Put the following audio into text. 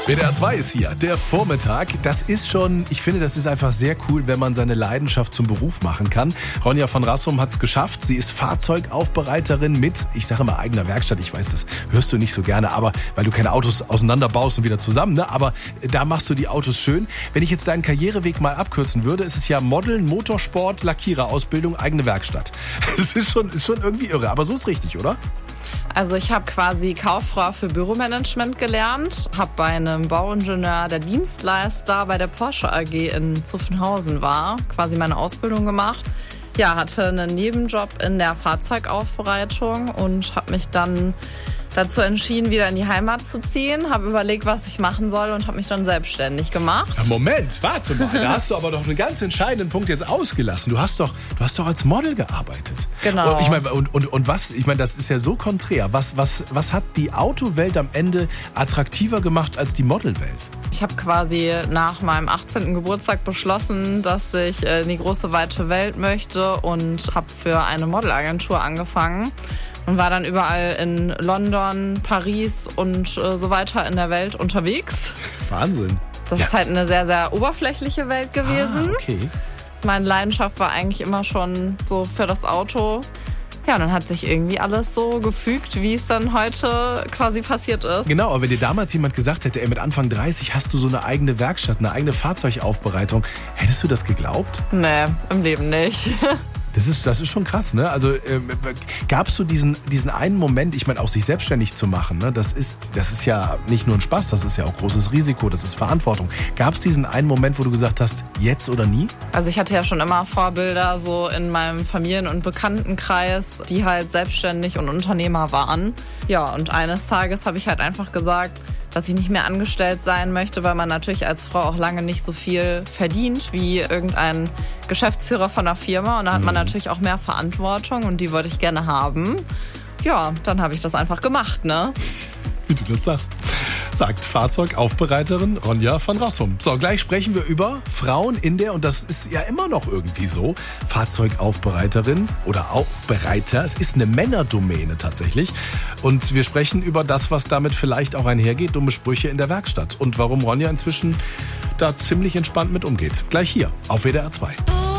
WDR 2 ist hier, der Vormittag. Das ist schon, ich finde, das ist einfach sehr cool, wenn man seine Leidenschaft zum Beruf machen kann. Ronja von Rassum hat es geschafft. Sie ist Fahrzeugaufbereiterin mit, ich sage immer, eigener Werkstatt. Ich weiß, das hörst du nicht so gerne, aber weil du keine Autos auseinanderbaust und wieder zusammen, ne? Aber da machst du die Autos schön. Wenn ich jetzt deinen Karriereweg mal abkürzen würde, ist es ja Modeln, Motorsport, Lackiererausbildung, eigene Werkstatt. Das ist schon irgendwie irre, aber so ist richtig, oder? Also ich habe quasi Kauffrau für Büromanagement gelernt, habe bei einem Bauingenieur, der Dienstleister bei der Porsche AG in Zuffenhausen war, quasi meine Ausbildung gemacht. Ja, hatte einen Nebenjob in der Fahrzeugaufbereitung und habe mich dann dazu entschieden, wieder in die Heimat zu ziehen, habe überlegt, was ich machen soll und habe mich dann selbstständig gemacht. Moment, warte mal, da hast du aber doch einen ganz entscheidenden Punkt jetzt ausgelassen. Du hast doch als Model gearbeitet. Genau. Und ich meine, und was, ich meine, das ist ja so konträr. Was hat die Autowelt am Ende attraktiver gemacht als die Modelwelt? Ich habe quasi nach meinem 18. Geburtstag beschlossen, dass ich in die große, weite Welt möchte und habe für eine Modelagentur angefangen. Und war dann überall in London, Paris und so weiter in der Welt unterwegs. Wahnsinn. Das ist halt eine sehr, sehr oberflächliche Welt gewesen. Ah, okay. Meine Leidenschaft war eigentlich immer schon so für das Auto. Ja, und dann hat sich irgendwie alles so gefügt, wie es dann heute quasi passiert ist. Genau, aber wenn dir damals jemand gesagt hätte, mit Anfang 30 hast du so eine eigene Werkstatt, eine eigene Fahrzeugaufbereitung, hättest du das geglaubt? Nee, im Leben nicht. Das ist schon krass, ne? Also gab es so diesen einen Moment, ich meine auch sich selbstständig zu machen, ne? Das ist ja nicht nur ein Spaß, das ist ja auch großes Risiko, das ist Verantwortung. Gab es diesen einen Moment, wo du gesagt hast, jetzt oder nie? Also ich hatte ja schon immer Vorbilder so in meinem Familien- und Bekanntenkreis, die halt selbstständig und Unternehmer waren. Ja, und eines Tages habe ich halt einfach gesagt, dass ich nicht mehr angestellt sein möchte, weil man natürlich als Frau auch lange nicht so viel verdient wie irgendein Geschäftsführer von einer Firma. Und da hat man natürlich auch mehr Verantwortung und die wollte ich gerne haben. Ja, dann habe ich das einfach gemacht, ne? Wie du das sagst. Sagt Fahrzeugaufbereiterin Ronja von Rassum. So, gleich sprechen wir über Frauen in der, und das ist ja immer noch irgendwie so, Fahrzeugaufbereiterin oder Aufbereiter. Es ist eine Männerdomäne tatsächlich. Und wir sprechen über das, was damit vielleicht auch einhergeht, dumme Sprüche in der Werkstatt. Und warum Ronja inzwischen da ziemlich entspannt mit umgeht. Gleich hier auf WDR 2.